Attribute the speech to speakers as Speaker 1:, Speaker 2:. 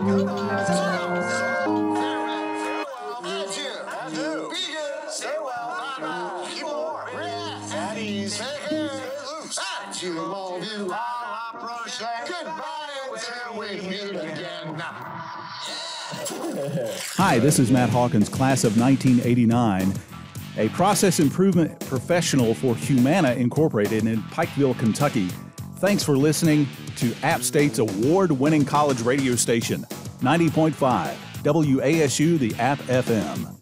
Speaker 1: Adieu. Be good. Stay well. Bye-bye. Keep warm. Relax. At ease. Take care. Loose. Adieu, mon vieux. À la prochaine. Goodbye until we meet again.
Speaker 2: Hi, this is Matt Hawkins, class of 1989, a process improvement professional for Humana Incorporated in Pikeville, Kentucky. Thanks for listening to App State's award-winning college radio station, 90.5 WASU, the App FM.